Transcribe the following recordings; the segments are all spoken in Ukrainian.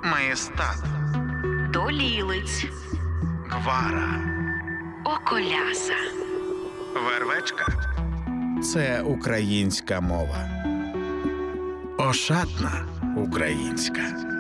Маєстат, Долілиць, Гвара, Околяса, Вервечка. Це українська мова. Ошатна українська.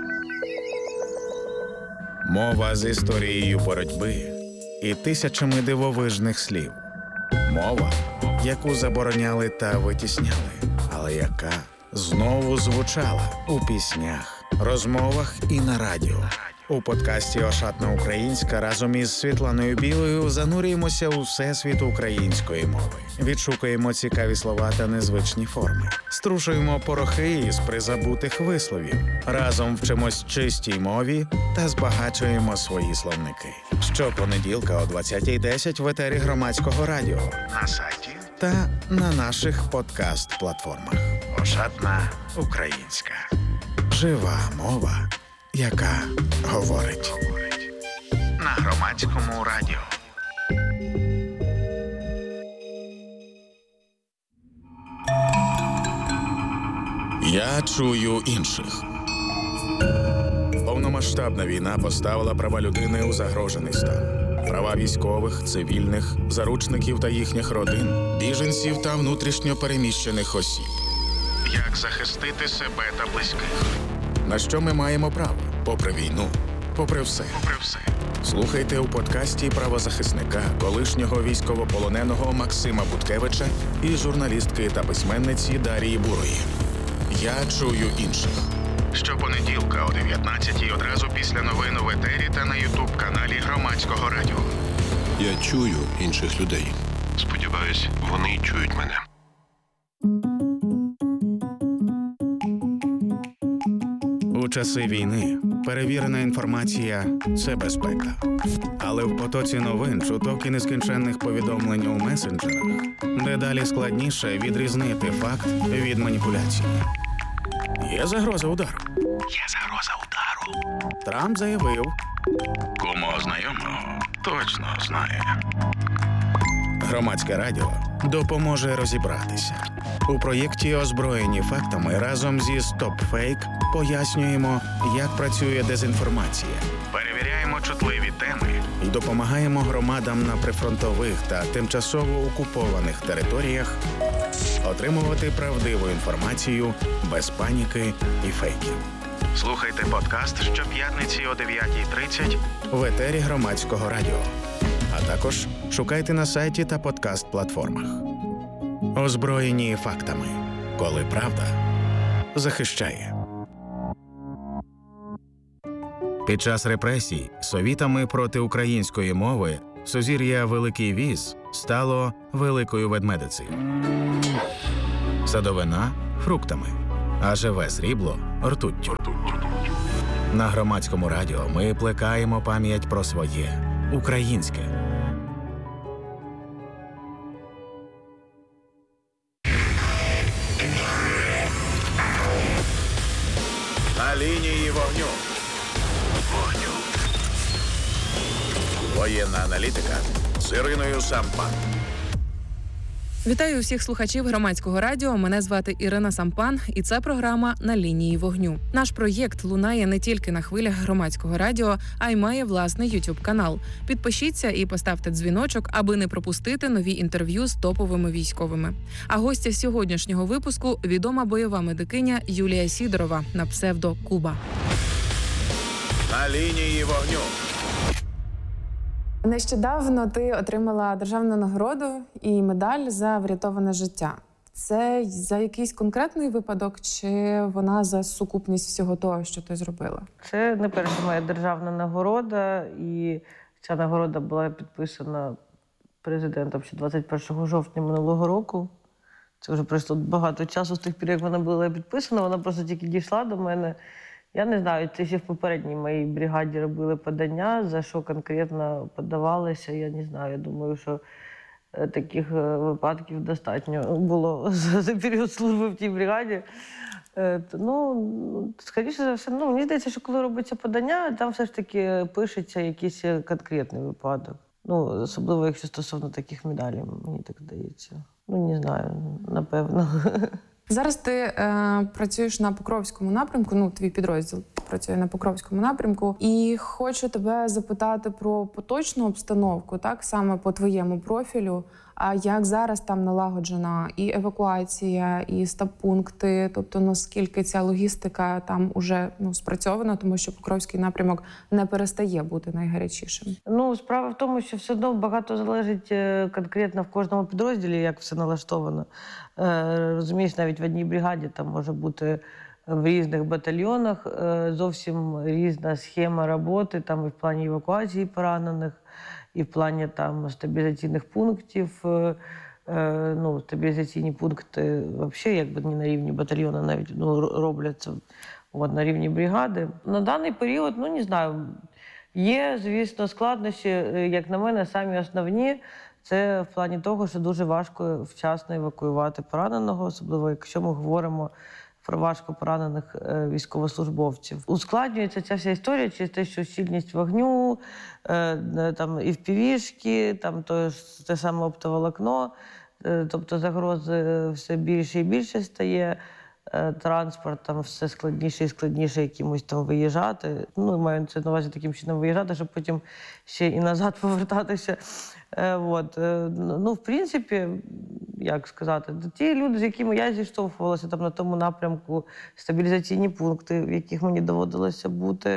Мова з історією боротьби і тисячами дивовижних слів. Мова, яку забороняли та витісняли, але яка знову звучала у піснях, розмовах і на радіо. У подкасті «Ошатна українська» разом із Світланою Білою занурюємося у всесвіт української мови. Відшукуємо цікаві слова та незвичні форми. Струшуємо порохи із призабутих висловів. Разом вчимось чистій мові та збагачуємо свої словники. Щопонеділка о 20:10 в етері Громадського радіо. На сайті Та на наших подкаст-платформах. «Ошатна українська». Жива мова, яка говорить. На Громадському радіо. Я чую інших. Повномасштабна війна поставила права людини у загрожений стан. Права військових, цивільних, заручників та їхніх родин, біженців та внутрішньо переміщених осіб. Як захистити себе та близьких. На що ми маємо право? Попри війну, попри все. Попри все. Слухайте у подкасті правозахисника, колишнього військовополоненого Максима Буткевича і журналістки та письменниці Дарії Бурої. Я чую інших. Щопонеділка о 19:00 одразу після новин в етері та на ютуб-каналі Громадського радіо. Я чую інших людей. Сподіваюсь, вони чують мене. У часи війни перевірена інформація – це безпека. Але в потоці новин, чуток і нескінченних повідомлень у месенджерах дедалі складніше відрізнити факт від маніпуляції. Є загроза удару. Є загроза удару. Трамп заявив. Кому знайомого точно знає. Громадське радіо допоможе розібратися. У проєкті «Озброєні фактами» разом зі StopFake пояснюємо, як працює дезінформація. Перевіряємо чутливі теми. І допомагаємо громадам на прифронтових та тимчасово окупованих територіях отримувати правдиву інформацію без паніки і фейків. Слухайте подкаст щоп'ятниці о 9:30 В етері Громадського радіо. А також шукайте на сайті та подкаст-платформах. Озброєні фактами. Коли правда захищає. Під час репресій совітами проти української мови сузір'я Великий Віз стало Великою Ведмедицею. Садовина – фруктами, а живе срібло – ртуттю. На Громадському радіо ми плекаємо пам'ять про своє – українське. На лінії вогню. Воєнна аналітика з Іриною Сампан. Вітаю усіх слухачів Громадського радіо. Мене звати Ірина Сампан, і це програма «На лінії вогню». Наш проєкт лунає не тільки на хвилях Громадського радіо, а й має власний YouTube-канал. Підпишіться і поставте дзвіночок, аби не пропустити нові інтерв'ю з топовими військовими. А гостя сьогоднішнього випуску – відома бойова медикиня Юлія Сідорова на псевдо Куба. На лінії вогню. Нещодавно ти отримала державну нагороду і медаль за врятоване життя. Це за якийсь конкретний випадок, чи вона за сукупність всього того, що ти зробила? Це не перша моя державна нагорода, і ця нагорода була підписана президентом ще 21 жовтня минулого року. Це вже пройшло багато часу з тих пір, як вона була підписана, вона просто тільки дійшла до мене. Я не знаю, це ще в попередній моїй бригаді робили подання, за що конкретно подавалися, я не знаю. Я думаю, що таких випадків достатньо було за період служби в тій бригаді. Скоріше за все, мені здається, що коли робиться подання, там все ж таки пишеться якийсь конкретний випадок. Особливо, якщо стосовно таких медалей, мені так здається. Не знаю, напевно. Зараз ти працюєш на Покровському напрямку, твій підрозділ працює на Покровському напрямку. І хочу тебе запитати про поточну обстановку, так, саме по твоєму профілю. А як зараз там налагоджена і евакуація, і стаб-пункти? Тобто, наскільки ця логістика там уже спрацьована, тому що Покровський напрямок не перестає бути найгарячішим? Справа в тому, що все одно багато залежить конкретно в кожному підрозділі, як все налаштовано. Розумієш, навіть в одній бригаді там може бути в різних батальйонах зовсім різна схема роботи, там і в плані евакуації поранених, і в плані там стабілізаційних пунктів. Стабілізаційні пункти взагалі якби не на рівні батальйону навіть робляться на рівні бригади. На даний період, не знаю, є, звісно, складнощі, як на мене, самі основні. Це в плані того, що дуже важко вчасно евакуювати пораненого, особливо якщо ми говоримо про важко поранених військовослужбовців. Ускладнюється ця вся історія через те, що щільність вогню, там і впівішки, там те саме оптоволокно, тобто загрози все більше і більше стає. Транспорт там все складніше і складніше якимось там виїжджати. Маю це на увазі таким чином виїжджати, щоб потім ще і назад повертатися. В принципі, як сказати, ті люди, з якими я зіштовхувалася там на тому напрямку, стабілізаційні пункти, в яких мені доводилося бути,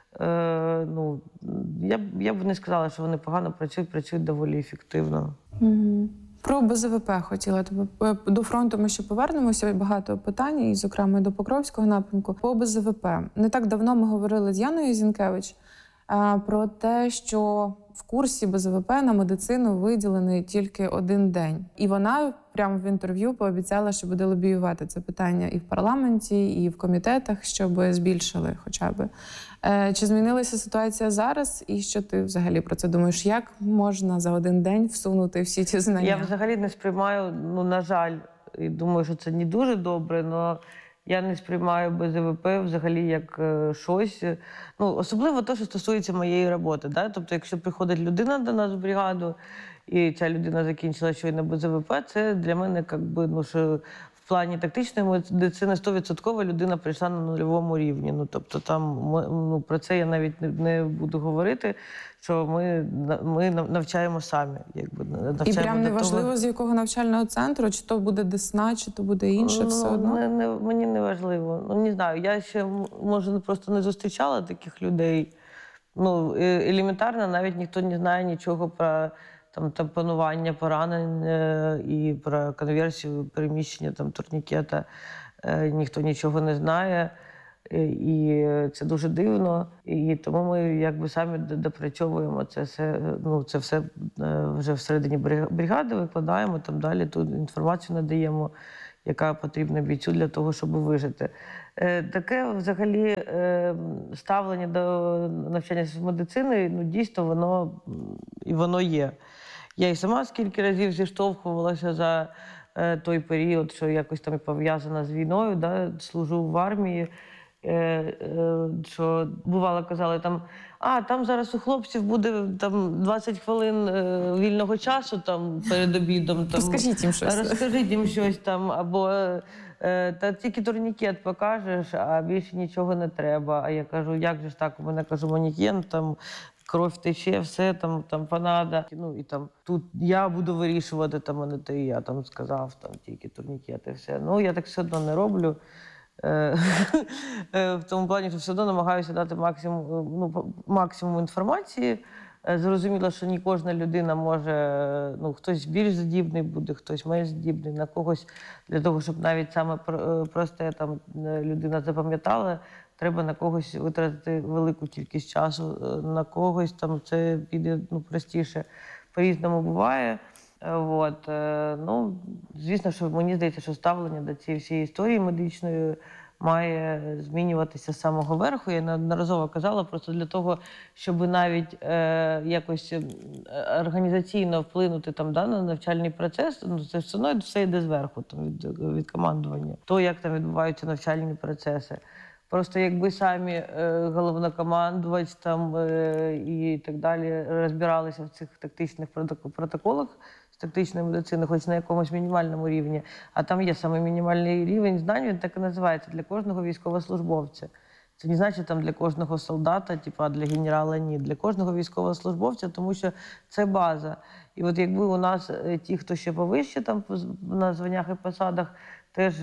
я б не сказала, що вони погано працюють доволі ефективно. Угу. Про БЗВП хотіла тебе. До фронту ми ще повернемося, багато питань, і, зокрема, до Покровського напрямку. По БЗВП. Не так давно ми говорили з Яною Зінкевич про те, що в курсі БЗВП на медицину виділений тільки 1 день. І вона прямо в інтерв'ю пообіцяла, що буде лобіювати це питання і в парламенті, і в комітетах, щоб збільшили хоча б. Чи змінилася ситуація зараз? І що ти взагалі про це думаєш? Як можна за 1 день всунути всі ці знання? Я взагалі не сприймаю, на жаль, і думаю, що це не дуже добре, але я не сприймаю БЗВП взагалі як щось. Особливо те, що стосується моєї роботи. Да? Тобто, якщо приходить людина до нас в бригаду, і ця людина закінчила щойно БЗВП, це для мене, що в плані тактичної медицини 100% людина прийшла на нульовому рівні. Тобто там про це я навіть не буду говорити, що ми навчаємо самі. Навчаємо і прям не важливо, з якого навчального центру, чи то буде Десна, чи то буде інше, все одно? Мені не важливо. Не знаю, я ще, може, просто не зустрічала таких людей. Елементарно, навіть ніхто не знає нічого про тампонування поранень і про конверсію переміщення турнікета. Ніхто нічого не знає. І це дуже дивно. І тому ми самі допрацьовуємо це все вже всередині бригади, викладаємо, там далі ту інформацію надаємо, яка потрібна бійцю для того, щоб вижити. Таке взагалі ставлення до навчання з медицини, дійсно, воно є. Я і сама скільки разів зіштовхувалася за той період, що якось там пов'язана з війною, да, служу в армії, що бувало казали там зараз у хлопців буде 20 хвилин вільного часу перед обідом. Розкажіть їм щось. Розкажіть їм щось або та тільки турнікет покажеш, а більше нічого не треба. А я кажу, як же ж так? У мене, манекен, кров тече, все, тампонада. І тут я буду вирішувати, а не ти. Я сказав, тільки турнікет і все. Я так все одно не роблю. В тому плані, що все одно намагаюся дати максимум інформації. Зрозуміло, що не кожна людина може, хтось більш здібний буде, хтось менш здібний, на когось для того, щоб навіть саме просте людина запам'ятала, треба на когось витратити велику кількість часу, на когось це піде простіше. По-різному буває. Звісно, що мені здається, що ставлення до цієї всієї історії медичної має змінюватися з самого верху. Я неодноразово казала, просто для того, щоб навіть якось організаційно вплинути на навчальний процес, це все одно все йде зверху, від командування. То, як там відбуваються навчальні процеси. Просто якби самі головнокомандувач і так далі розбиралися в цих тактичних протоколах з тактичної медицини, хоч на якомусь мінімальному рівні, а там є саме мінімальний рівень знань, він так і називається для кожного військовослужбовця. Це не значить там для кожного солдата, а для генерала ні, для кожного військовослужбовця, тому що це база. І от якби у нас ті, хто ще повище там на званнях і посадах, теж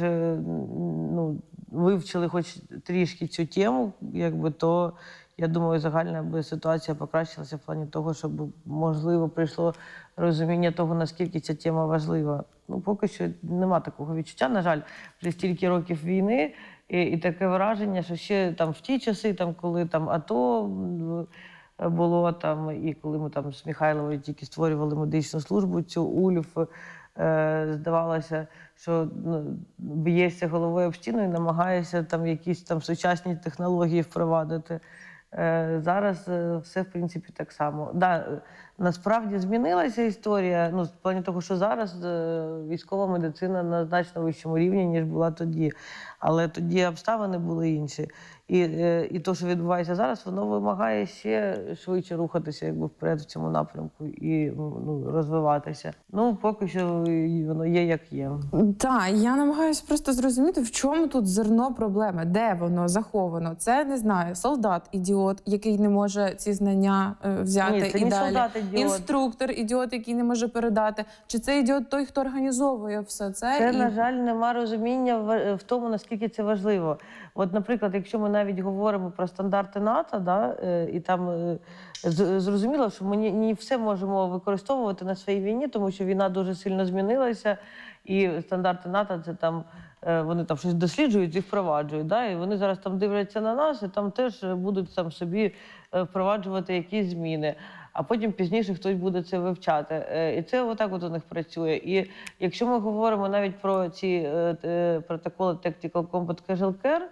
вивчили хоч трішки цю тему, то я думаю, загальна би ситуація покращилася в плані того, щоб, можливо, прийшло розуміння того, наскільки ця тема важлива. Поки що нема такого відчуття, на жаль, вже стільки років війни, і таке враження, що ще там в ті часи, коли АТО було, і коли ми там з Михайловою тільки створювали медичну службу, цю УЛФ, здавалося, що б'єшся головою об стіну і намагаєшся якісь сучасні технології впровадити. Зараз все, в принципі, так само. Да, насправді змінилася історія, в плані того, що зараз військова медицина на значно вищому рівні, ніж була тоді. Але тоді обставини були інші. І те, що відбувається зараз, воно вимагає ще швидше рухатися вперед в цьому напрямку і розвиватися. Поки що воно є, як є. Так, я намагаюся просто зрозуміти, в чому тут зерно проблеми, де воно заховано. Це, не знаю, солдат-ідіот, який не може ці знання взяти. Ні, це і не далі. Солдат-ідіот. Інструктор-ідіот, який не може передати. Чи це ідіот той, хто організовує все це? Це, на жаль, нема розуміння в тому, наскільки це важливо. От, наприклад, якщо ми навіть говоримо про стандарти НАТО, і там зрозуміло, що ми не все можемо використовувати на своїй війні, тому що війна дуже сильно змінилася, і стандарти НАТО, це вони щось досліджують і впроваджують. І вони зараз дивляться на нас, і там теж будуть собі впроваджувати якісь зміни. А потім пізніше хтось буде це вивчати. І це отак у них працює. І якщо ми говоримо навіть про ці протоколи Tactical Combat Casual Care,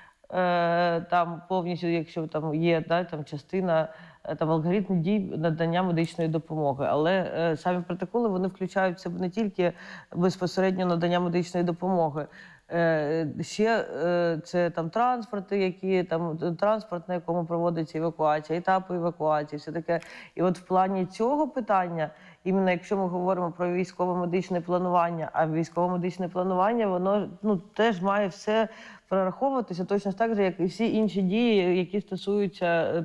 там повністю, якщо там є частина, алгоритм дій надання медичної допомоги. Але самі протоколи, вони включають в себе не тільки безпосередньо надання медичної допомоги. Ще це транспорти, транспорт, на якому проводиться евакуація, етапи евакуації, все таке. І от в плані цього питання, іменно якщо ми говоримо про військово-медичне планування, а військово-медичне планування, воно теж має все прораховуватися точно так же, як і всі інші дії, які стосуються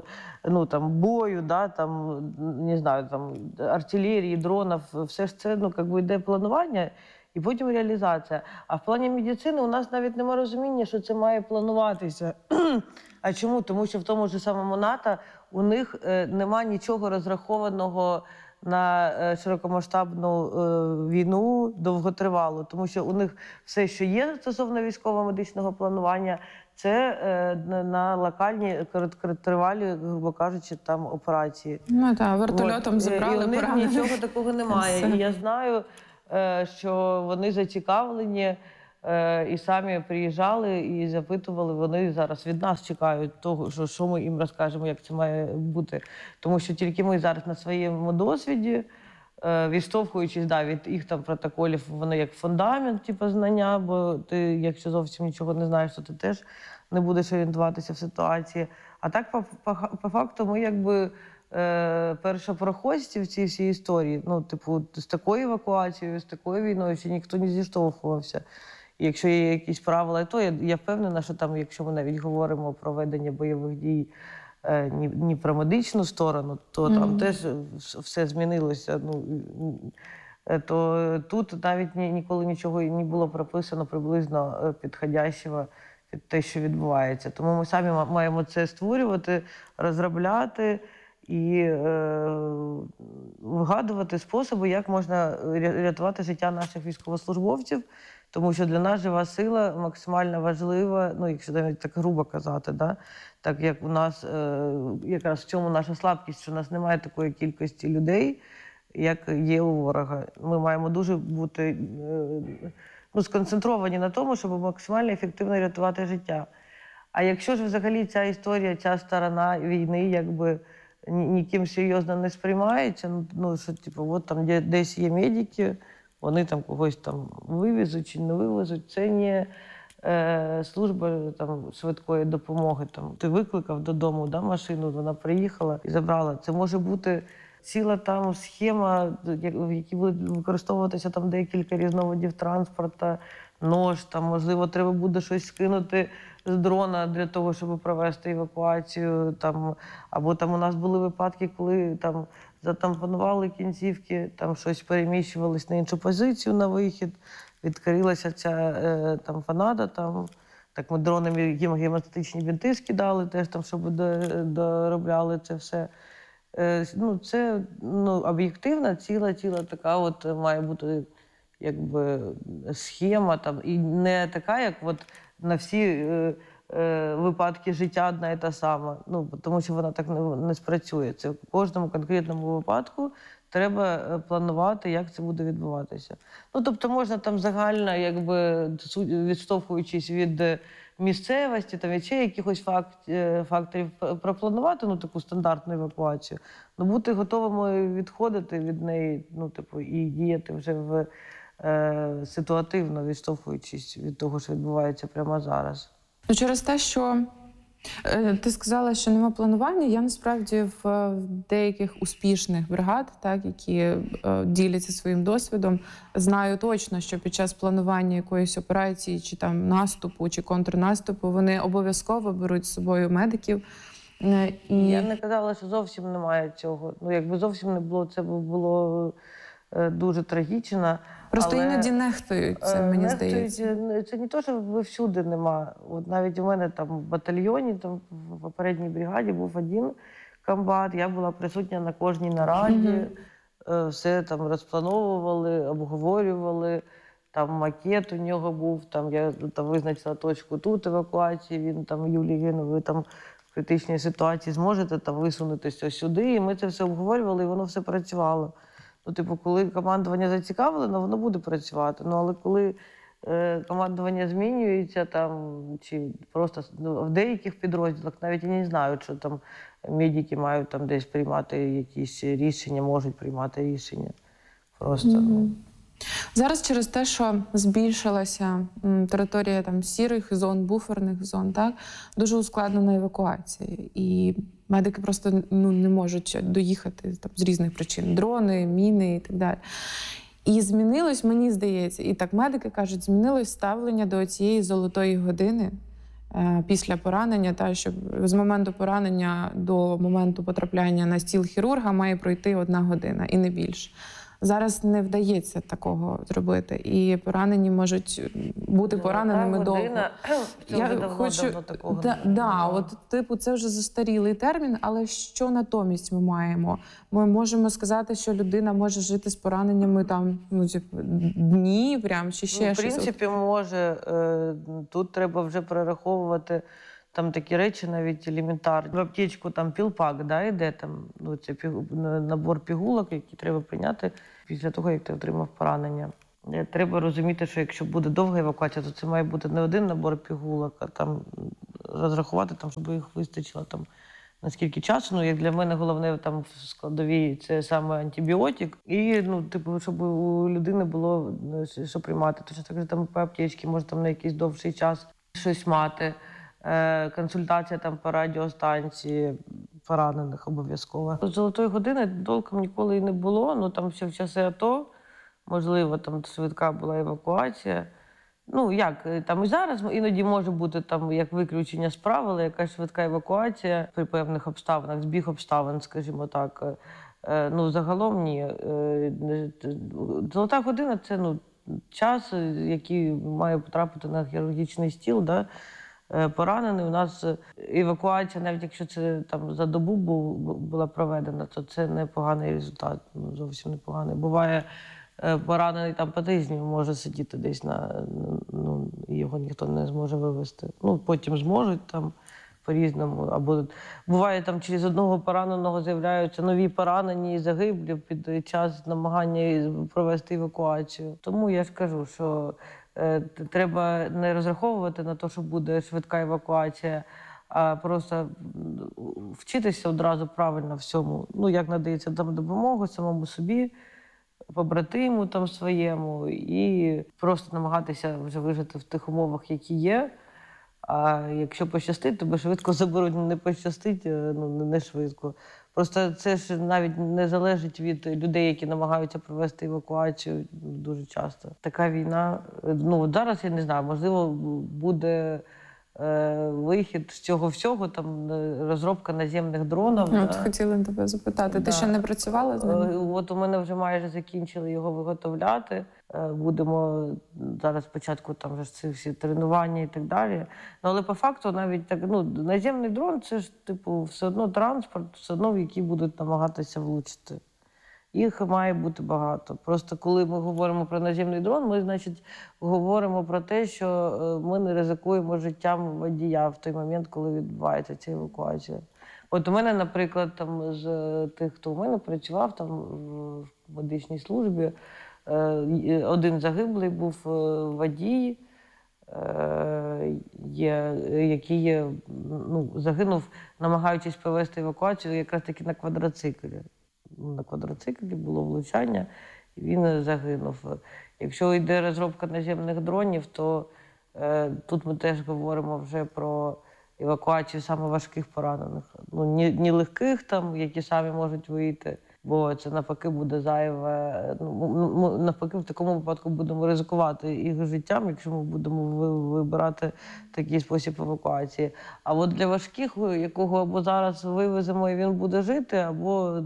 бою, не знаю, артилерії, дронів, все ж це йде планування. І потім реалізація. А в плані медицини у нас навіть немає розуміння, що це має плануватися. А чому? Тому що в тому ж самому НАТО у них нема нічого розрахованого на широкомасштабну війну довготривалу. Тому що у них все, що є стосовно військово-медичного планування, це на локальні, короткотривалі, грубо кажучи, операції. Вертольотом забрали, і у них поранених. нічого такого немає. І я знаю, що вони зацікавлені і самі приїжджали і запитували, вони зараз від нас чекають того, що ми їм розкажемо, як це має бути. Тому що тільки ми зараз на своєму досвіді, відштовхуючись від їх протоколів, вони як фундамент, знання, бо ти, якщо зовсім нічого не знаєш, то ти теж не будеш орієнтуватися в ситуації. А так, по факту, ми першопроходці в цій всій історії. З такою евакуацією, з такою війною ще ніхто не зіштовхувався. І якщо є якісь правила, то я впевнена, що якщо ми навіть говоримо про ведення бойових дій не про медичну сторону, то там теж все змінилося. То тут навіть ніколи нічого не було прописано приблизно підходящого під те, що відбувається. Тому ми самі маємо це створювати, розробляти і вигадувати способи, як можна рятувати життя наших військовослужбовців, тому що для нас жива сила максимально важлива, якщо навіть так грубо казати, так як у нас якраз в цьому наша слабкість, що у нас немає такої кількості людей, як є у ворога. Ми маємо дуже бути сконцентровані на тому, щоб максимально ефективно рятувати життя. А якщо ж взагалі ця історія, ця сторона війни, ніким серйозно не сприймається, що от там десь є медики, вони когось вивезуть чи не вивезуть, це не служба швидкої допомоги. Ти викликав додому машину, вона приїхала і забрала. Це може бути ціла схема, в якій будуть використовуватися декілька різновидів транспорту, нож, можливо, треба буде щось скинути з дрона для того, щоб провести евакуацію. Там, або там у нас були випадки, коли там затампонували кінцівки, там щось переміщувалось на іншу позицію на вихід, відкрилася ця там фанада. Там. Так ми дронами гемостатичні бінти скидали, теж там, щоб доробляли це все. Ну, це об'єктивна, ціла така от має бути якби схема, там, і не така, як от на всі випадки життя одна і та сама. Ну, тому що вона так не спрацює. Це в кожному конкретному випадку треба планувати, як це буде відбуватися. Ну, тобто можна там загально, якби, відштовхуючись від місцевості, там, від ще якихось факторів пропланувати, ну, таку стандартну евакуацію, ну, бути готовими відходити від неї, ну, типу, і діяти вже ситуативно, відштовхуючись від того, що відбувається прямо зараз. Ну, через те, що ти сказала, що нема планування, я насправді в деяких успішних бригад, так, які діляться своїм досвідом, знаю точно, що під час планування якоїсь операції, чи там наступу, чи контрнаступу, вони обов'язково беруть з собою медиків. І... Я не казала, що зовсім немає цього. Ну, якби зовсім не було, це б було дуже трагічно. Просто іноді нехтують, це, мені здається. Це не те, що всюди нема. От навіть у мене там в батальйоні, там в попередній бригаді був один комбат, я була присутня на кожній нараді, все там розплановували, обговорювали, там макет у нього був, там я там визначила точку тут евакуації, він там, Юлій Гену, ви там в критичній ситуації зможете там висунутися сюди, і ми це все обговорювали, і воно все працювало. Ну, типу, коли командування зацікавлено, воно буде працювати. Ну, але коли командування змінюється, там, чи просто в деяких підрозділах навіть і не знають, що там медики мають там десь приймати якісь рішення, можуть приймати рішення. Просто, Зараз через те, що збільшилася територія там сірих зон, буферних зон, так, дуже ускладнена евакуація. І медики просто не можуть доїхати там, з різних причин. Дрони, міни і так далі. І змінилось, мені здається, і так медики кажуть, змінилось ставлення до цієї золотої години після поранення, та, що з моменту поранення до моменту потрапляння на стіл хірурга має пройти 1 година і не більше. Зараз не вдається такого зробити, і поранені можуть бути пораненими довго. Я хочу от типу це вже застарілий термін, але що натомість ми маємо? Ми можемо сказати, що людина може жити з пораненнями там, ну, типу, дні, прям чи ще щось. В принципі, може. Тут треба вже перераховувати там такі речі, навіть елементарні. В аптечку там пілпак, да, йде там, ну, це набор пігулок, які треба прийняти після того, як ти отримав поранення. Треба розуміти, що якщо буде довга евакуація, то це має бути не один набор пігулок, а там розрахувати, там, щоб їх вистачило там наскільки часу. Ну, як для мене головне там в складовій це саме антибіотик. І, ну, типу, щоб у людини було що приймати. Точно так же там по аптечці може там на якийсь довший час щось мати. Консультація там по радіостанції поранених обов'язково. Золотої години толком ніколи і не було, ну там ще в часи АТО, можливо, там швидка була евакуація. Ну, як, там і зараз іноді може бути там як виключення з правил, якась швидка евакуація при певних обставинах, збіг обставин, скажімо так. Ну, загалом ні. Золота година – це, ну, час, який має потрапити на хірургічний стіл, да? Поранений. У нас евакуація, навіть якщо це там за добу була проведена, то це непоганий результат, ну, зовсім непоганий. Буває, поранений там по тижню може сидіти десь ну, його ніхто не зможе вивезти. Ну, потім зможуть там по-різному. Або буває, там через одного пораненого з'являються нові поранені і загиблі під час намагання провести евакуацію. Тому я ж кажу, що треба не розраховувати на те, що буде швидка евакуація, а просто вчитися одразу правильно всьому. Ну, як надається там допомогу самому собі, побратиму там своєму, і просто намагатися вже вижити в тих умовах, які є. А якщо пощастить, то швидко заберуть, не пощастить, ну, не швидко. Просто це ж навіть не залежить від людей, які намагаються провести евакуацію дуже часто. Така війна, ну зараз я не знаю, можливо буде вихід з цього всього, там розробка наземних дронів. От хотіла тебе запитати, ти ще не працювала з ними? От у мене вже майже закінчили його виготовляти. Будемо зараз спочатку там вже ці всі тренування і так далі. Ну, але по факту навіть так, наземний дрон це ж типу все одно транспорт, все одно в який будуть намагатися влучити. Їх має бути багато. Просто коли ми говоримо про наземний дрон, ми, значить, говоримо про те, що ми не ризикуємо життям водія в той момент, коли відбувається ця евакуація. От у мене, наприклад, там з тих, хто у мене працював там в медичній службі, один загиблий був водій, який загинув, намагаючись провести евакуацію якраз таки на квадроциклі. На квадроциклі було влучання, і він загинув. Якщо йде розробка наземних дронів, то тут ми теж говоримо вже про евакуацію саме важких поранених. Не легких, там, які самі можуть вийти, бо це навпаки буде зайве. Навпаки, в такому випадку будемо ризикувати їх життям, якщо ми будемо вибирати такий спосіб евакуації. А от для важких, якого або зараз вивеземо і він буде жити, або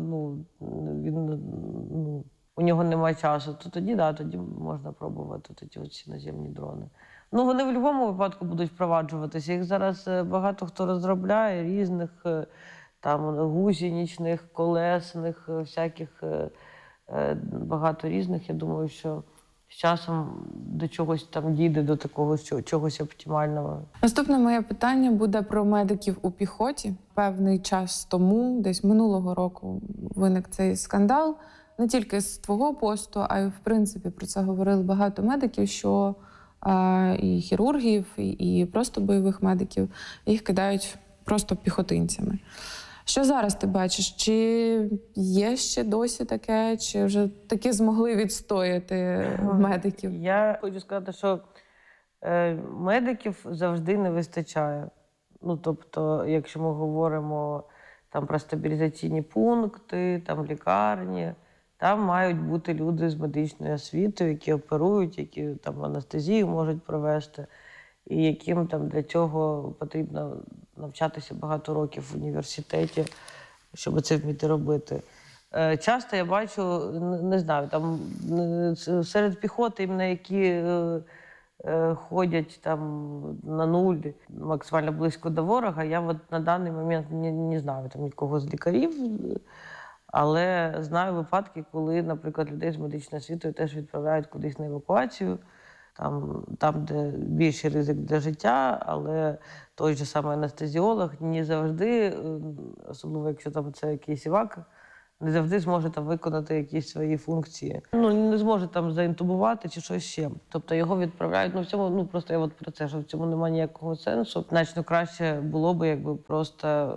у нього немає часу, то тоді можна пробувати ці наземні дрони. Вони в будь-якому випадку будуть впроваджуватися. Їх зараз багато хто розробляє, різних там гусеничних, колесних, всяких, багато різних. Я думаю, що з часом до чогось там дійде, до такого чогось оптимального. Наступне моє питання буде про медиків у піхоті. Певний час тому, десь минулого року, виник цей скандал. Не тільки з твого посту, а й в принципі про це говорили багато медиків, що і хірургів, і просто бойових медиків, їх кидають просто піхотинцями. Що зараз ти бачиш? Чи є ще досі таке, чи вже таки змогли відстояти медиків? Я хочу сказати, що медиків завжди не вистачає. Тобто, якщо ми говоримо там про стабілізаційні пункти, там лікарні, там мають бути люди з медичною освітою, які оперують, які там анестезію можуть провести, і яким там для цього потрібно навчатися багато років в університеті, щоб це вміти робити. Часто я бачу, не знаю, там серед піхоти, які ходять там на нуль, максимально близько до ворога, я от на даний момент не знаю там нікого з лікарів, але знаю випадки, коли, наприклад, людей з медичною освітою теж відправляють кудись на евакуацію, там, де більший ризик для життя, але той же самий анестезіолог не завжди, особливо якщо там це якийсь івак, не завжди зможе там виконати якісь свої функції. Не зможе там заінтубувати чи щось ще. Тобто його відправляють, в цьому, просто я от про це, що в цьому немає ніякого сенсу. Значно краще було б, якби просто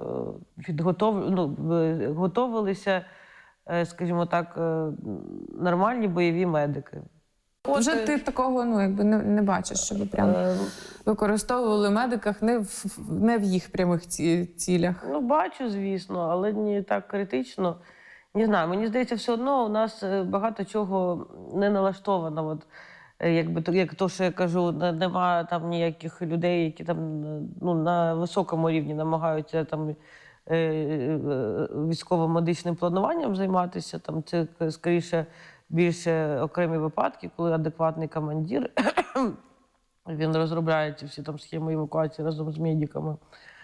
готовилися, скажімо так, нормальні бойові медики. Вже ти такого не бачиш, щоб прям використовували в медиках не в їх прямих цілях? Бачу, звісно, але не так критично. Не знаю, мені здається, все одно у нас багато чого не налаштовано. Як то, що я кажу, немає там ніяких людей, які там на високому рівні намагаються там військово-медичним плануванням займатися. Там це скоріше більше окремі випадки, коли адекватний командир, він розробляє ці всі там схеми евакуації разом з медиками.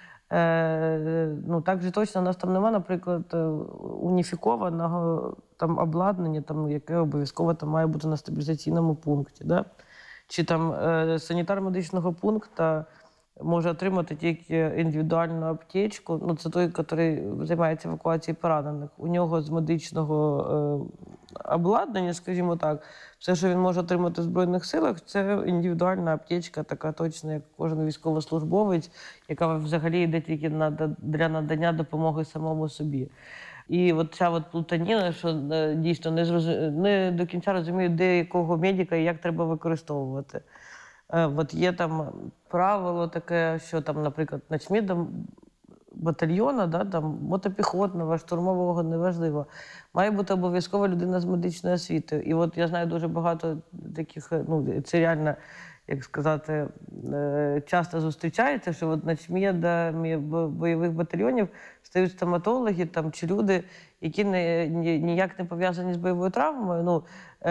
Так же точно у нас там немає, наприклад, уніфікованого там обладнання, яке обов'язково там має бути на стабілізаційному пункті. Да? Чи там санітар медичного пункту може отримати тільки індивідуальну аптечку. Це той, який займається евакуацією поранених. У нього з медичного обладнання, скажімо так, все, що він може отримати в Збройних силах, це індивідуальна аптечка, така точна, як кожен військовослужбовець, яка взагалі йде тільки для надання допомоги самому собі. І ця плутаніна, що дійсно не до кінця розуміють, де якого медика і як треба використовувати. Є там правило таке, що там, наприклад, начмедом батальйону, там, мотопіхотного, штурмового, неважливо, має бути обов'язково людина з медичною освітою. І я знаю дуже багато таких, це реально як сказати, часто зустрічається, що от начмеда бойових батальйонів стають стоматологи там, чи люди, які ніяк не пов'язані з бойовою травмою. Ну,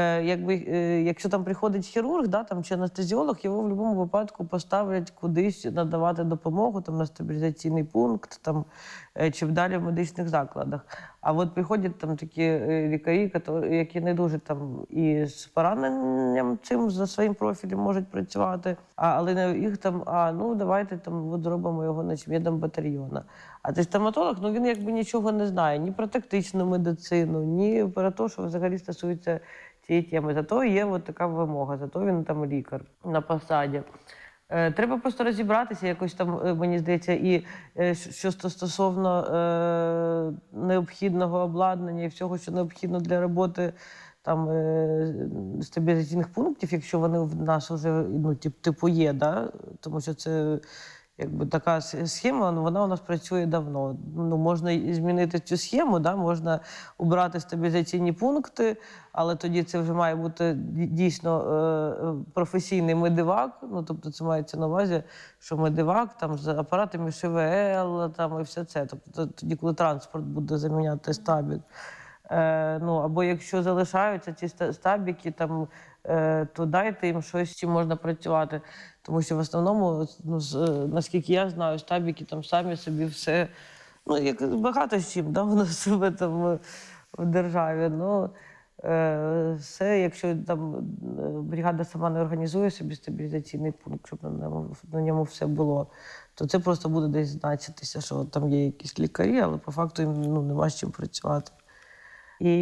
якщо там приходить хірург, да, там, чи анестезіолог, його в будь-якому випадку поставлять кудись надавати допомогу там, на стабілізаційний пункт там, чи далі в медичних закладах. А от приходять там такі лікарі, які не дуже там і з пораненням цим за своїм профілем можуть працювати, але їх там, ну давайте там от зробимо його начмедом батальйона. А цей стоматолог, ну він якби нічого не знає ні про тактичну медицину, ні про те, що взагалі стосується цієї теми. Зато є от така вимога, зато він там лікар на посаді. Треба просто розібратися якось там, мені здається, і що стосовно необхідного обладнання і всього, що необхідно для роботи там стабілізаційних пунктів, якщо вони в нас вже ну, типу є, да? Тому що це якби така схема, вона у нас працює давно. Ну, можна і змінити цю схему, да? Можна убрати стабілізаційні пункти, але тоді це вже має бути дійсно професійний медивак. Ну, тобто це мається на увазі, що медивак там, з апаратами ШВЛ там, і все це. Тобто тоді, коли транспорт буде заміняти стабік. Ну, або якщо залишаються ці стабіки, там, то дайте їм щось, з чим можна працювати. Тому що в основному, ну, наскільки я знаю, стабіки там самі собі все, ну, як багато з чим, да, воно себе там в державі. Ну, все, якщо там бригада сама не організує собі стабілізаційний пункт, щоб на ньому все було, то це просто буде десь значитися, що там є якісь лікарі, але по факту їм ну, нема з чим працювати. І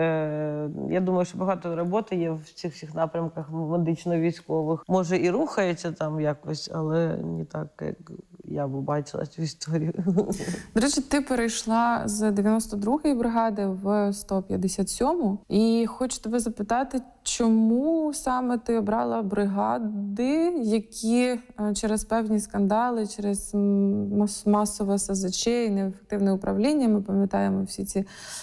я думаю, що багато роботи є в цих всіх напрямках медично-військових. Може і рухається там якось, але не так, як я б бачила цю історію. До речі, ти перейшла з 92-ї бригади в 157-му. І хочу тебе запитати, чому саме ти обрала бригади, які через певні скандали, через масове СЗЧ і неефективне управління, ми пам'ятаємо всі ці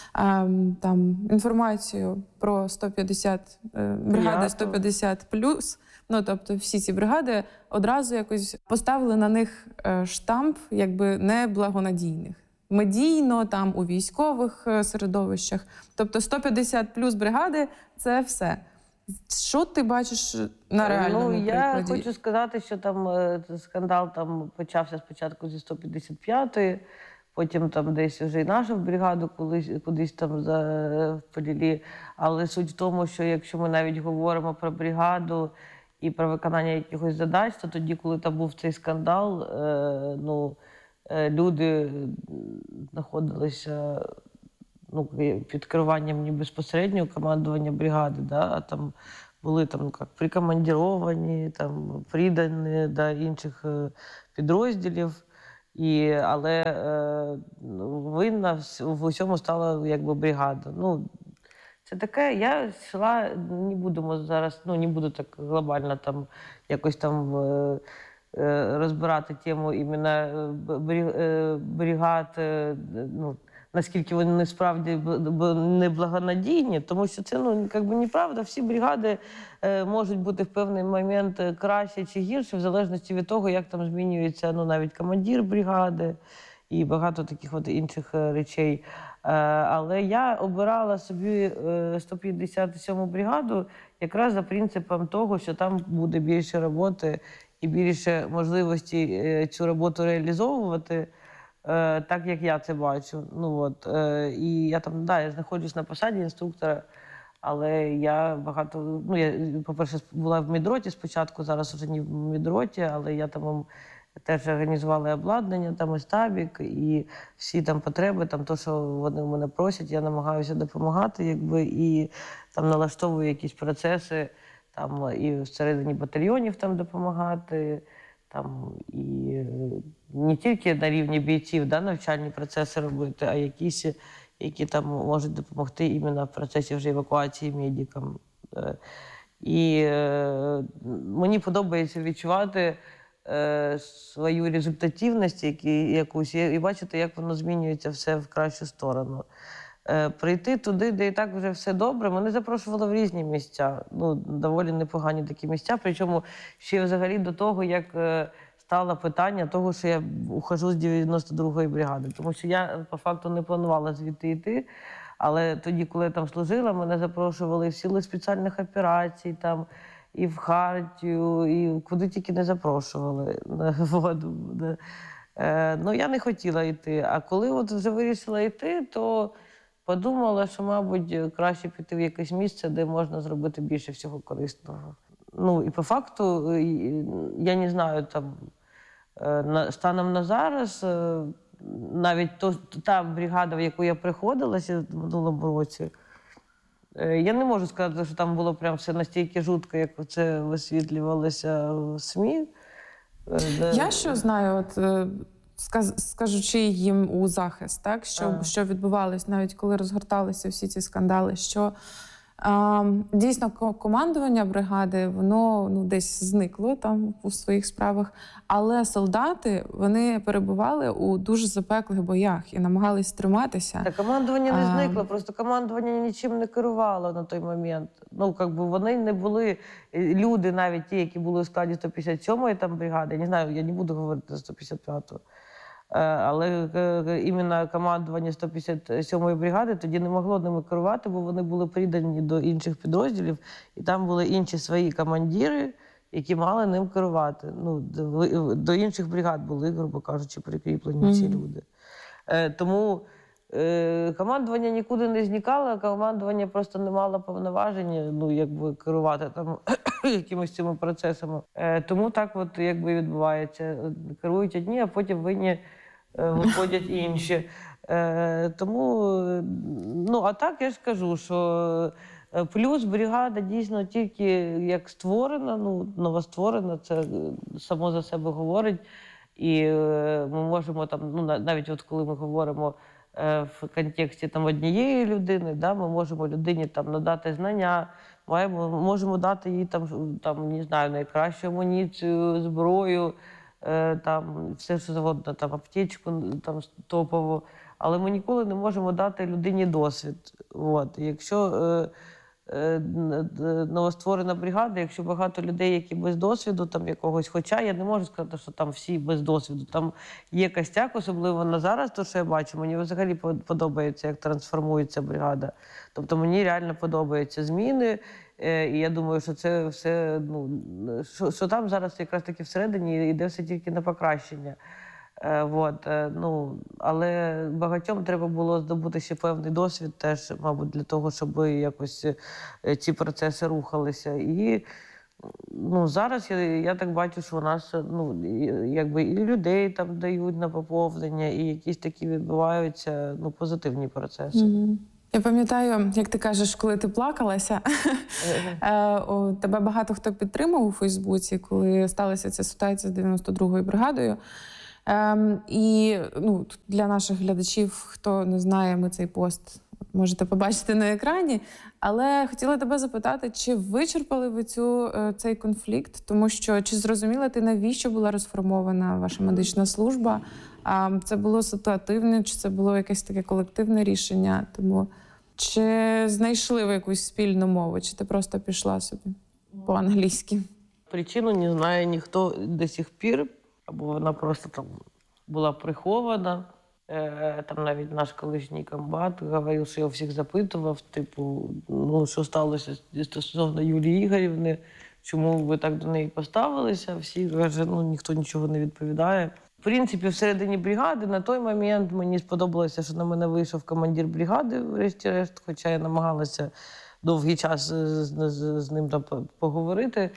там інформацію про 150, бригади 150+, ну, тобто всі ці бригади одразу якось поставили на них штамп якби неблагонадійних. Медійно, там, у військових середовищах. Тобто 150+ бригади – це все. Що ти бачиш на реальному прикладі? Я хочу сказати, що там скандал там почався спочатку зі 155-ї, потім там десь вже і нашу бригаду кудись там вполіли. Але суть в тому, що якщо ми навіть говоримо про бригаду і про виконання якихось задач, то тоді, коли там був цей скандал, ну, люди знаходилися ну, під керуванням безпосереднього командування бригади, да, а там були там, як, прикомандіровані, там, придані до інших підрозділів. Але винна в усьому стала якби бригада. Ну, це таке, я йшла, не будемо зараз, ну не буду так глобально там якось там розбирати тему іменно бригад, ну, наскільки вони справді неблагонадійні, тому що це ну, якби неправда. Всі бригади можуть бути в певний момент краще чи гірше, в залежності від того, як там змінюється ну, навіть командир бригади і багато таких от інших речей. Але я обирала собі 157-му бригаду якраз за принципом того, що там буде більше роботи і більше можливості цю роботу реалізовувати, так, як я це бачу. Ну, от, і я там, да, я знаходжусь на посаді інструктора, але я багато, ну, я, по-перше, була в Мідроті спочатку, зараз вже не в Мідроті, але я там теж організувала обладнання, там і стабік, і всі там потреби, там то, що вони в мене просять, я намагаюся допомагати, якби, і там налаштовую якісь процеси, там і всередині батальйонів там допомагати, там і не тільки на рівні бійців, да, навчальні процеси робити, а якісь, які там можуть допомогти іменно в процесі вже евакуації медикам. І мені подобається відчувати свою результативність якусь і бачити, як воно змінюється все в кращу сторону. Прийти туди, де і так вже все добре, мене запрошували в різні місця. Ну, доволі непогані такі місця. Причому ще взагалі до того, як стало питання того, що я ухожу з 92-ї бригади. Тому що я, по факту, не планувала звідти йти. Але тоді, коли я там служила, мене запрошували в сили спеціальних операцій, там, і в Хартію, і куди тільки не запрошували. Ну, я не хотіла йти. А коли от вже вирішила йти, то подумала, що, мабуть, краще піти в якесь місце, де можна зробити більше всього корисного. Ну, і по факту, я не знаю, там, станом на зараз, навіть та бригада, в яку я приходила в минулому році, я не можу сказати, що там було прям все настільки жутко, як це висвітлювалося в СМІ. Я що знаю, от, скажучи їм у захист, так, що відбувалось, навіть коли розгорталися всі ці скандали, що дійсно командування бригади, воно десь зникло там у своїх справах, але солдати, вони перебували у дуже запеклих боях і намагались триматися. Та командування не зникло, просто командування нічим не керувало на той момент. Ну, вони не були, люди навіть ті, які були у складі 157-ї там бригади, я не знаю, я не буду говорити за 155-ту, але іменно командування 157-ї бригади тоді не могло ними керувати, бо вони були придані до інших підрозділів, і там були інші свої командири, які мали ним керувати. Ну, до інших бригад були, грубо кажучи, прикріплені ці люди. Тому командування нікуди не зникало, командування просто не мало повноважень, керувати там якимось цими процесами. Тому так от відбувається. Керують одні, а потім винні виходять інші. Тому, а так я ж кажу, що плюс бригада дійсно тільки як створена, новостворена, це само за себе говорить. І ми можемо там, навіть от коли ми говоримо в контексті там однієї людини, да, ми можемо людині там надати знання, можемо дати їй там не знаю, найкращу амуніцію, зброю, там все що завгодно, там аптечку там топову, але ми ніколи не можемо дати людині досвід. От. Якщо новостворена бригада, якщо багато людей, які без досвіду там якогось, хоча я не можу сказати, що там всі без досвіду, там є костяк, особливо на зараз, то, що я бачу, мені взагалі подобається, як трансформується бригада. Тобто мені реально подобаються зміни, і я думаю, що це все, що там зараз якраз таки всередині йде все тільки на покращення. Але багатьом треба було здобути ще певний досвід теж, мабуть, для того, щоб якось ці процеси рухалися. І зараз я так бачу, що у нас і людей там дають на поповнення, і якісь такі відбуваються позитивні процеси. Я пам'ятаю, як ти кажеш, коли ти плакалася, тебе багато хто підтримав у Фейсбуці, коли сталася ця ситуація з 92-ю бригадою. І для наших глядачів, хто не знає, ми цей пост можете побачити на екрані. Але хотіла тебе запитати, чи вичерпали ви цей конфлікт? Тому що, чи зрозуміла ти, навіщо була розформована ваша медична служба? Це було ситуативне, чи це було якесь таке колективне рішення? Тому чи знайшли ви якусь спільну мову, чи ти просто пішла собі по-англійськи? Причину не знає ніхто до сих пір, або вона просто там була прихована. Там навіть наш колишній комбат говорив, що я всіх запитував, що сталося стосовно Юлії Ігорівни, чому ви так до неї поставилися. Всі каже, ніхто нічого не відповідає. В принципі, всередині бригади на той момент мені сподобалося, що на мене вийшов командир бригади, врешті-решт, хоча я намагалася довгий час з ним там поговорити.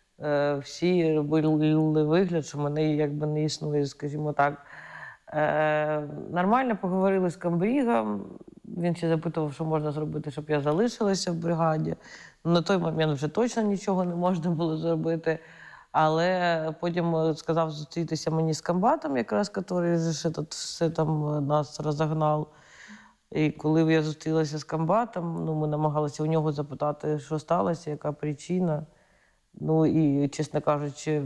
Всі робили вигляд, що мене якби не існує, скажімо так. Нормально поговорили з комбригом. Він ще запитував, що можна зробити, щоб я залишилася в бригаді. На той момент вже точно нічого не можна було зробити. Але потім сказав зустрітися мені з комбатом, якраз, який ще тут все там нас розогнав. І коли я зустрілася з комбатом, ми намагалися у нього запитати, що сталося, яка причина. І, чесно кажучи,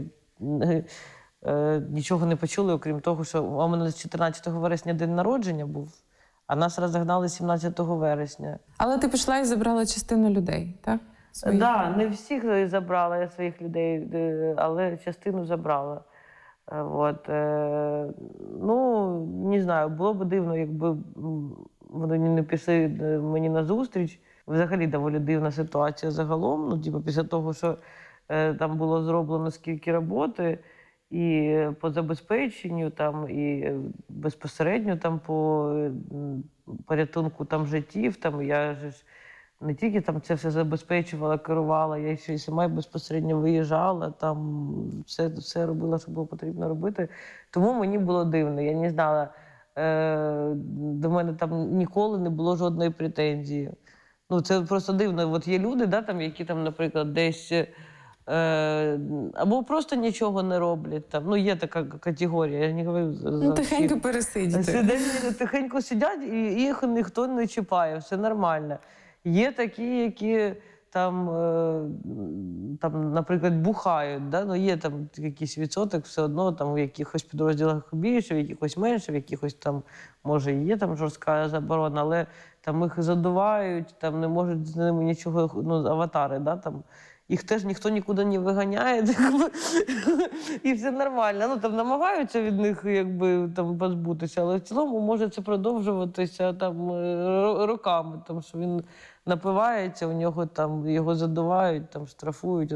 нічого не почули, окрім того, що у мене 14 вересня день народження був, А нас розігнали 17 вересня. Але ти пішла і забрала частину людей, так? Так, да, не всіх забрала я своїх людей, але частину забрала. От. Ну, не знаю, було б дивно, якби вони не пішли мені на зустріч. Взагалі доволі дивна ситуація загалом. Ну, типу, після того, що там було зроблено скільки роботи, і по забезпеченню, там, і безпосередньо там, по порятунку там, життів. Там, я ж не тільки там це все забезпечувала, керувала, я ще й сама безпосередньо виїжджала, там все робила, що було потрібно робити. Тому мені було дивно. Я не знала, до мене там ніколи не було жодної претензії. Ну, це просто дивно. От є люди, да, там, які, там, наприклад, десь або просто нічого не роблять. Там. Ну, є така категорія, я не говорю за Тихенько пересидіти. Тихенько сидять, і їх ніхто не чіпає, все нормально. Є такі, які там, наприклад, бухають. Да? Ну, є там якийсь відсоток, все одно там в якихось підрозділах більше, в якихось менше, в якихось там, може, і є там жорстка заборона, але там їх задувають, там не можуть з ними нічого, ну, аватари, да, там. Їх теж ніхто нікуди не виганяє, і все нормально. Ну, там намагаються від них, якби, там, позбутися, але в цілому може це продовжуватися там роками, тому що він напивається, у нього там його задувають, там штрафують.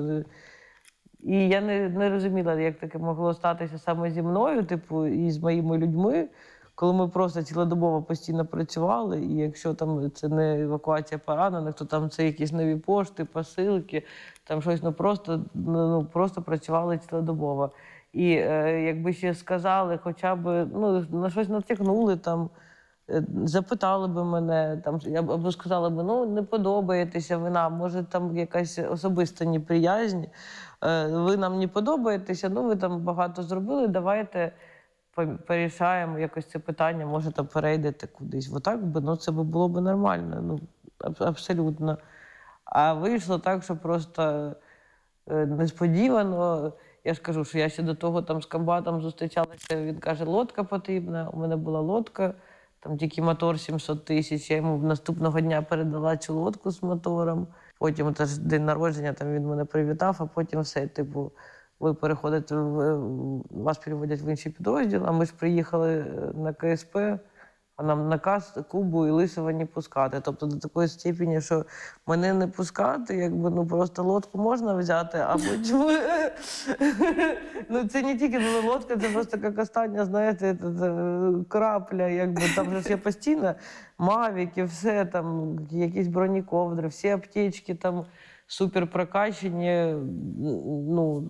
І я не розуміла, як таке могло статися саме зі мною, типу, і з моїми людьми, коли ми просто цілодобово постійно працювали, і якщо там це не евакуація поранених, то там це якісь нові пошти, посилки, там щось, просто працювали цілодобово. І якби ще сказали, хоча б, ну, на щось натякнули, там, запитали би мене, там, або сказали би, ну, не подобаєтеся ви нам, може там якась особиста неприязнь, ви нам не подобаєтеся, ну, ви там багато зробили, давайте порішаємо якось це питання, може там перейдете кудись. Отак би, ну, це було б нормально, ну, абсолютно. А вийшло так, що просто несподівано. Я ж кажу, що я ще до того там з комбатом зустрічалася, він каже, лодка потрібна, у мене була лодка, там тільки мотор 700 тисяч, я йому наступного дня передала цю лодку з мотором, потім теж день народження, там він мене привітав, а потім все, типу, ви переходите, вас переводять в інший підрозділ, а ми ж приїхали на КСП, а нам наказ Кубу і Лисова не пускати. Тобто до такої степені, що мене не пускати, якби, ну, просто лодку можна взяти, а потім... Ну, це не тільки лодка, це просто як остання, знаєте, крапля, якби, там же ж є постійно мавіки, все, там, якісь бронековдри, всі аптечки, там, супер прокачені, ну,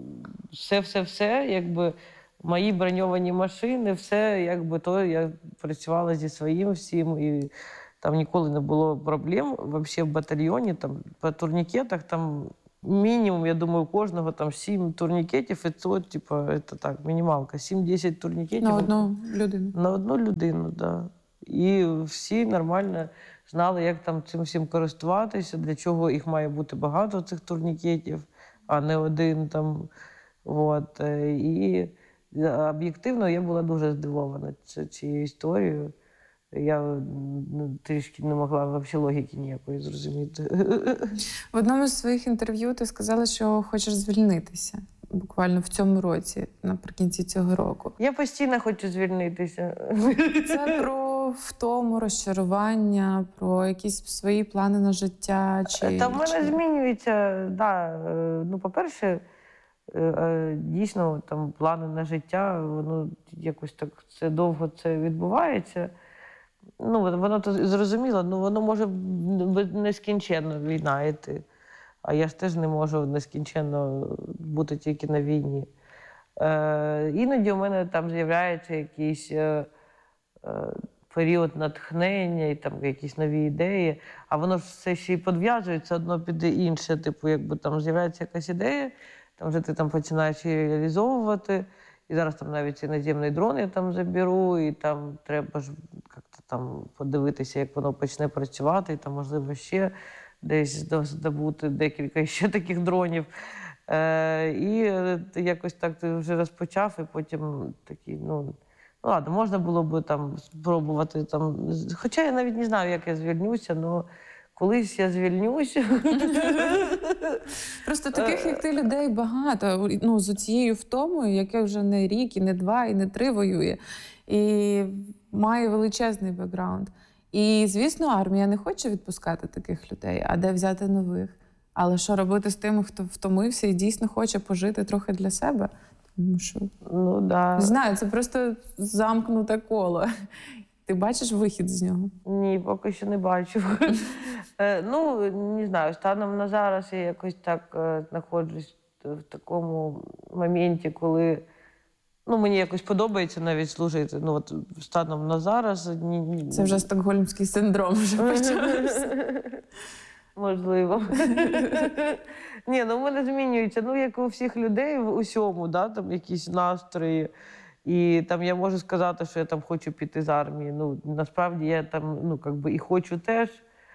все, якби, мої броньовані машини, все, якби, то я працювала зі своїм всім, і там ніколи не було проблем взагалі в батальйоні, там, по турнікетах, там, мінімум, я думаю, у кожного там 7 турнікетів, і це, типу, це так, мінімалка, 7-10 турнікетів. На одну людину? На одну людину, так. Да. І всі нормально знали, як там цим всім користуватися, для чого їх має бути багато, цих турнікетів, а не один там. От. І об'єктивно я була дуже здивована цією історією. Я трішки не могла взагалі логіки ніякої зрозуміти. В одному з своїх інтерв'ю ти сказала, що хочеш звільнитися. Буквально в цьому році, наприкінці цього року. Я постійно хочу звільнитися. Це про втому, розчарування, про якісь свої плани на життя? Та в мене змінюється, да. Ну, по-перше, дійсно, там, плани на життя, воно якось так це довго це відбувається. Ну, воно то зрозуміло, ну, воно може нескінченно війна йти. А я ж теж не можу нескінченно бути тільки на війні. Іноді у мене там з'являється якийсь період натхнення і там якісь нові ідеї, а воно ж все ще й підв'язується одно під інше. Типу, якби там з'являється якась ідея, там вже ти там починаєш її реалізовувати, і зараз там навіть і наземний дрон я там заберу, і там треба ж як-то там подивитися, як воно почне працювати, і там, можливо, ще десь здобути декілька ще таких дронів. І якось так ти вже розпочав, і потім такий, ну, Ну, ладно, можна було б там спробувати там. Хоча я навіть не знаю, як я звільнюся, але колись я звільнюся. Просто таких, як ти, людей багато. Ну, з цією втомою, яке вже не рік, і не 2, і не 3 воює. І має величезний бекграунд. І, звісно, армія не хоче відпускати таких людей, а де взяти нових. Але що робити з тими, хто втомився і дійсно хоче пожити трохи для себе? Тому що, Ну, да. не знаю, це просто замкнуте коло. Ти бачиш вихід з нього? Ні, поки що не бачу. Ну, не знаю, станом на зараз я якось так знаходжусь в такому моменті, коли мені якось подобається навіть служити. Ну, от станом на зараз... Це вже стокгольмський синдром вже почався. Можливо. Ні, ну в мене змінюється, ну, як у всіх людей в усьому, да, там якісь настрої. І там я можу сказати, що я там хочу піти з армії. Ну, насправді я там, ну, якби і хочу теж,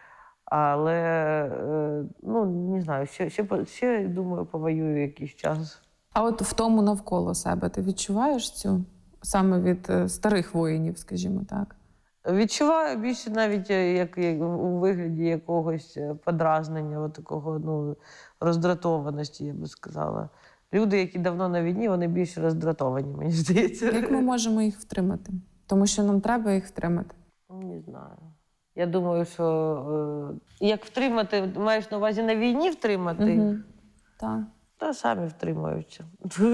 але, ну, не знаю, ще, думаю, повоюю якийсь час. А от в тому навколо себе ти відчуваєш цю? Саме від старих воїнів, скажімо так? Відчуваю більше навіть як у вигляді якогось подразнення, такого, ну, роздратованості, я би сказала. Люди, які давно на війні, вони більш роздратовані, мені здається. Як ми можемо їх втримати? Тому що нам треба їх втримати. Не знаю. Я думаю, що як втримати, маєш на увазі на війні втримати? Угу. Так. Та самі втримаються.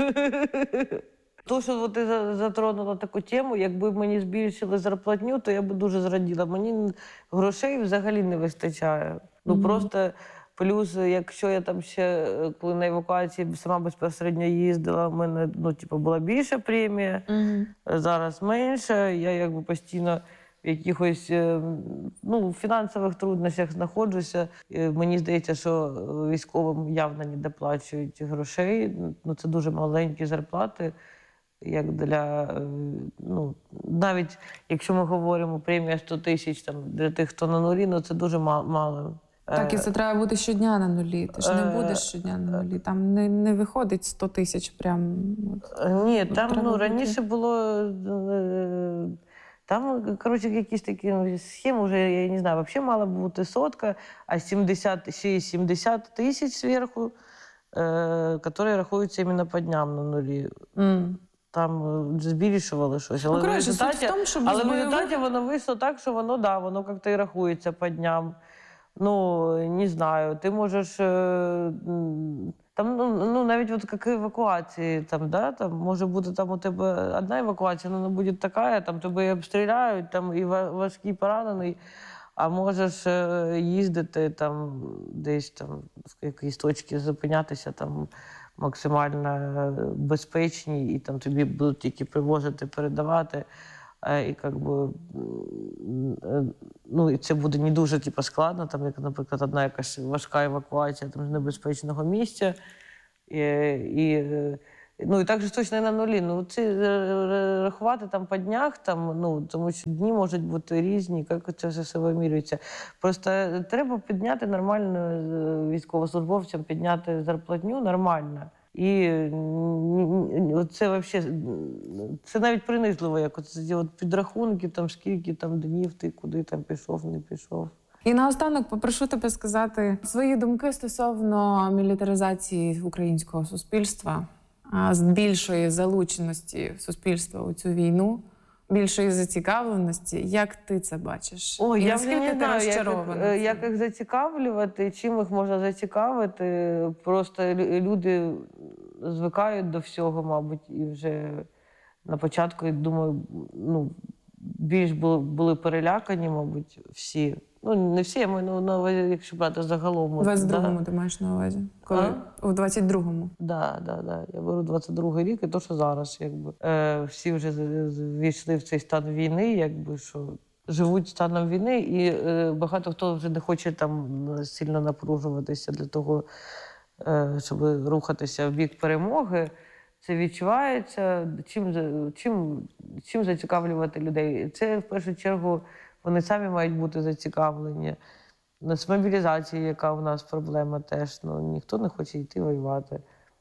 То, що ти затронула таку тему, якби мені збільшили зарплатню, то я б дуже зраділа. Мені грошей взагалі не вистачає. Ну, просто плюс, якщо я там ще, коли на евакуації сама безпосередньо їздила, в мене, ну, типу, була більша премія, зараз менша. Я якби постійно в якихось, ну, фінансових труднощах знаходжуся. Мені здається, що військовим явно не доплачують грошей. Ну, це дуже маленькі зарплати. Як для, ну, навіть якщо ми говоримо премія 100 тисяч там, для тих, хто на нулі, ну це дуже мало. Так, і це треба бути щодня на нулі. Ти ж не будеш щодня на нулі. Там не виходить 100 тисяч прям. Ні, там, ну, раніше було, там, коротше, якісь такі схеми, вже, я не знаю, взагалі мала бути 100, а 70 тисяч зверху, які рахуються іменно по дням на нулі. Там збільшували щось. Але, ну, в результаті воно вийшло так, що воно, да, воно як-то і рахується по дням. Ну, не знаю, ти можеш, там, ну, навіть от як евакуації, там, да, там може бути там у тебе одна евакуація, але вона буде така, там тебе і обстріляють, там і важкий поранений, а можеш їздити там десь там в якійсь точці зупинятися там максимально безпечні, і там тобі будуть тільки привозити, передавати. І ну, і це буде не дуже складно, там, як, наприклад, одна якась важка евакуація там, з небезпечного місця. Ну, і так же точно і на нулі. Ну, це рахувати там по днях, там, ну, тому що дні можуть бути різні, як це все вимірюється. Просто треба підняти нормально військовослужбовцям, підняти зарплатню нормально. І це взагалі, це навіть принизливо, як ці підрахунки, там, скільки там днів ти куди там пішов, не пішов. І наостанок попрошу тебе сказати свої думки стосовно мілітаризації українського суспільства, з більшої залученості суспільства у цю війну, більшої зацікавленості. Як ти це бачиш? Ой, і я вже не знаю, як їх зацікавлювати, чим їх можна зацікавити. Просто люди звикають до всього, мабуть, і вже на початку, я думаю, ну, більш були перелякані, мабуть, всі. Ну, не всі, я маю на увазі, якщо брати загалом. У 22-му ти маєш на увазі? Коли? У 22-му? Так. Я беру 22-й рік, і то, що зараз, якби. Всі вже війшли в цей стан війни, якби, що живуть станом війни, і багато хто вже не хоче там сильно напружуватися для того, щоб рухатися в бік перемоги. Це відчувається, чим зацікавлювати людей. Це, в першу чергу, вони самі мають бути зацікавлені. З мобілізацією, яка у нас проблема теж, ну, ніхто не хоче йти воювати.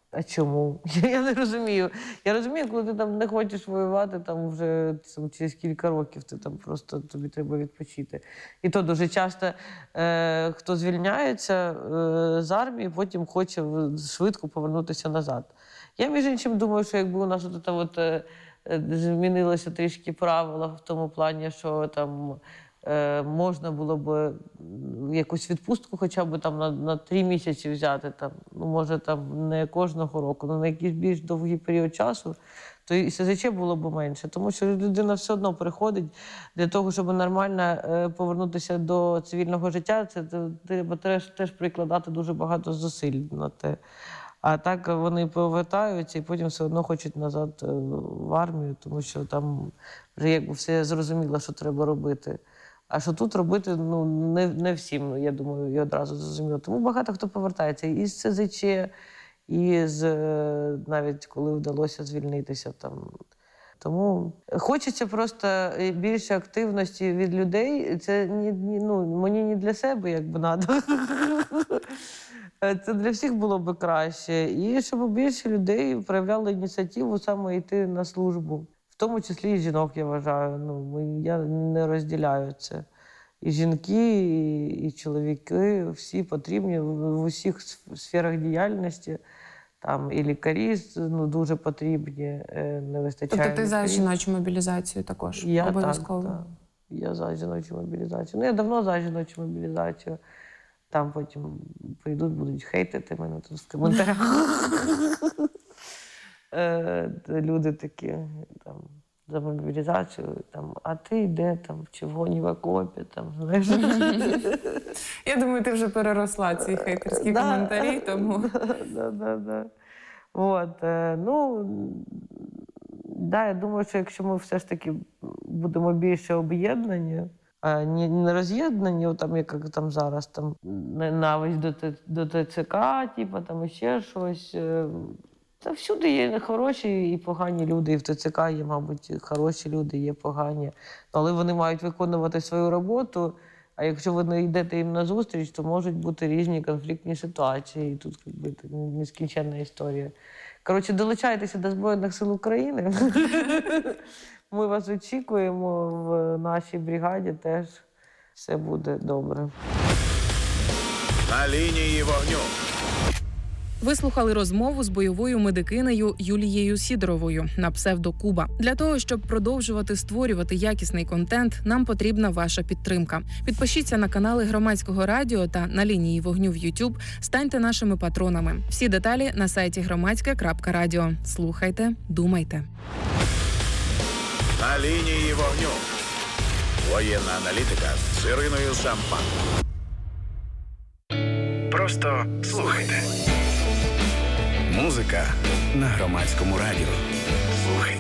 А чому? Я не розумію. Я розумію, коли ти там не хочеш воювати, там вже через кілька років ти там просто тобі треба відпочити. І то дуже часто хто звільняється з армії, потім хоче швидко повернутися назад. Я, між іншим, думаю, що якби у нас змінилося трішки правила в тому плані, що там можна було б якусь відпустку хоча б там на 3 місяці взяти, там, ну, може там не кожного року, але на якийсь більш довгий період часу, то і СЗЧ було б менше. Тому що людина все одно приходить для того, щоб нормально повернутися до цивільного життя, це треба теж прикладати дуже багато зусиль на те. А так вони повертаються і потім все одно хочуть назад в армію, тому що там вже якби все зрозуміло, що треба робити. А що тут робити, ну, не всім, я думаю, і одразу зрозуміло. Тому багато хто повертається і з СЗЧ, і навіть коли вдалося звільнитися там. Тому хочеться просто більше активності від людей. Це мені не для себе, якби, треба. Це для всіх було б краще. І щоб більше людей проявляли ініціативу саме йти на службу. В тому числі і жінок, я вважаю. Я не розділяю це. І жінки, і чоловіки, всі потрібні в усіх сферах діяльності. Там і лікарі дуже потрібні, не вистачає. Тобто ти за жіночу мобілізацію також? Обов'язково? Так. Я за жіночу мобілізацію. Я давно за жіночу мобілізацію. Там потім прийдуть, будуть хейтити мене тут в коментарях. Люди такі, там, за мобілізацію, там, а ти де там, в червоній в окопі, там, знаєш. Я думаю, ти вже переросла ці хейтерські коментарі, тому... Я думаю, що якщо ми все ж таки будемо більше об'єднані, не роз'єднані, як там зараз, там, ненависть до ТЦК, там ще щось. Та всюди є хороші і погані люди, і в ТЦК є, мабуть, хороші люди, є погані. Але вони мають виконувати свою роботу, а якщо ви не йдете їм назустріч, то можуть бути різні конфліктні ситуації. І тут нескінченна історія. Коротше, долучайтеся до Збройних сил України. Ми вас очікуємо в нашій бригаді, теж все буде добре. На лінії вогню. Ви слухали розмову з бойовою медикинею Юлією Сідоровою на псевдо Куба. Для того, щоб продовжувати створювати якісний контент, нам потрібна ваша підтримка. Підпишіться на канали Громадського радіо та на лінії вогню в YouTube. Станьте нашими патронами. Всі деталі на сайті громадське.радіо. Слухайте, думайте. На лінії вогню. Воєнна аналітика з Іриною Сампан. Просто слухайте. Музика на Громадському радіо. Слухайте.